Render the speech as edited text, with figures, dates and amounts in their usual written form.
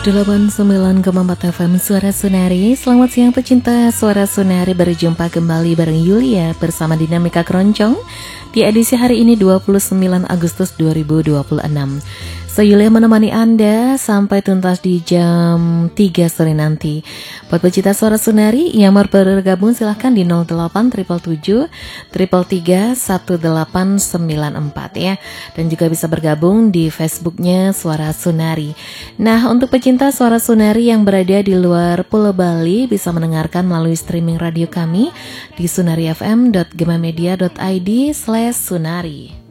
89,4 FM Suara Sunari. Selamat siang pecinta Suara Sunari. Berjumpa kembali bareng Yulia bersama Dinamika Keroncong di edisi hari ini 29 Agustus 2026. Yulia menemani Anda sampai tuntas di jam 3 sore nanti. Buat pecinta Suara Sunari yang mau bergabung silahkan di 0877 333 1894 ya. Dan juga bisa bergabung di Facebooknya Suara Sunari. Nah, untuk pecinta Suara Sunari yang berada di luar Pulau Bali bisa mendengarkan melalui streaming radio kami di sunarifm.gemamedia.id/sunari.